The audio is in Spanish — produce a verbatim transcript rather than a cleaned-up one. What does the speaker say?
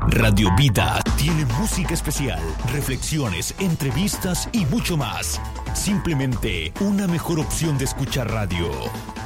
Radio Vida tiene música especial, reflexiones, entrevistas y mucho más. Simplemente una mejor opción de escuchar radio.